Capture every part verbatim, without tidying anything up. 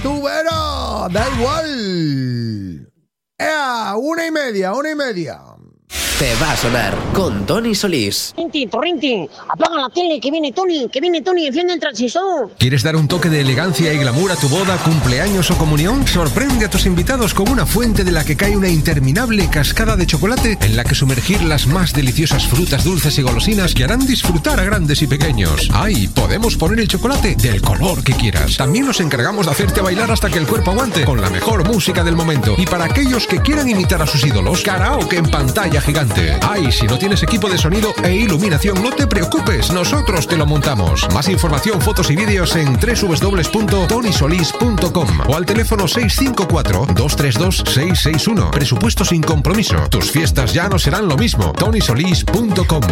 tubero, da igual. ¡Ea! Una y media, una y media. Te va a sonar con Tony Solís. Torrenti, Torrenti, apaga la tele, que viene Tony, que viene Tony, enciende el transistor. ¿Quieres dar un toque de elegancia y glamour a tu boda, cumpleaños o comunión? Sorprende a tus invitados con una fuente de la que cae una interminable cascada de chocolate en la que sumergir las más deliciosas frutas dulces y golosinas que harán disfrutar a grandes y pequeños. ¡Ay! Podemos poner el chocolate del color que quieras. También nos encargamos de hacerte bailar hasta que el cuerpo aguante con la mejor música del momento. Y para aquellos que quieran imitar a sus ídolos, karaoke en pantalla gigante. Ay, si no tienes equipo de sonido e iluminación, no te preocupes, nosotros te lo montamos. Más información, fotos y vídeos en doble u doble u doble u punto tony solís punto com o al teléfono seis cinco cuatro, dos tres dos, seis seis uno. Presupuesto sin compromiso. Tus fiestas ya no serán lo mismo. tony solís punto com.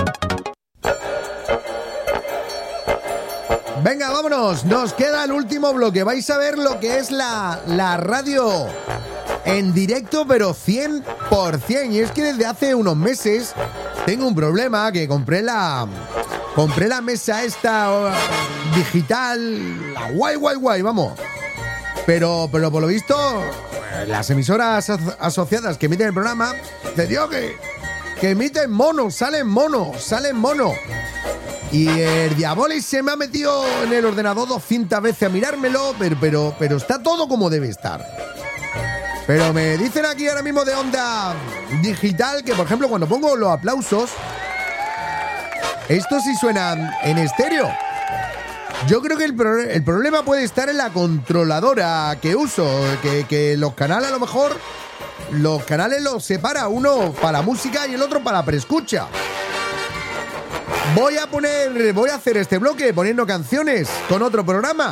Venga, vámonos, nos queda el último bloque. Vais a ver lo que es la, la radio en directo, pero cien por ciento. Y es que desde hace unos meses tengo un problema, que compré la compré la mesa esta uh, digital, la guay, guay, guay, vamos. Pero, pero por lo visto, las emisoras aso- asociadas que emiten el programa, te digo que, que emiten mono, salen mono, salen mono. Y el Diabolis se me ha metido en el ordenador doscientas veces a mirármelo, pero, pero, pero está todo como debe estar. Pero me dicen aquí ahora mismo de Onda Digital que, por ejemplo, cuando pongo los aplausos, estos sí suenan en estéreo. Yo creo que el, pro- el problema puede estar en la controladora que uso, que, que los canales a lo mejor, los canales los separa, uno para música y el otro para preescucha. Voy a poner, voy a hacer este bloque poniendo canciones con otro programa.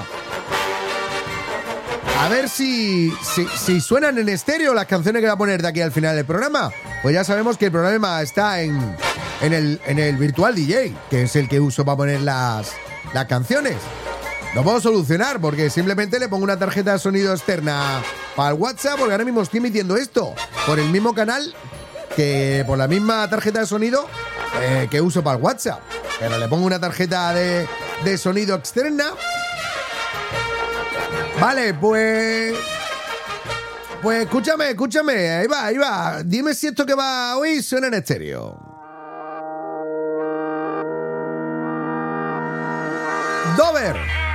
A ver si, si, si suenan en estéreo las canciones que voy a poner de aquí al final del programa. Pues ya sabemos que el problema está en, en, el, en el Virtual D J, que es el que uso para poner las, las canciones. Lo puedo solucionar porque simplemente le pongo una tarjeta de sonido externa para el WhatsApp, porque ahora mismo estoy emitiendo esto por el mismo canal, que por la misma tarjeta de sonido eh, que uso para el WhatsApp. Pero le pongo una tarjeta de, de sonido externa. Vale, pues... Pues escúchame, escúchame. Ahí va, ahí va. Dime si esto que va hoy suena en estéreo. Dover.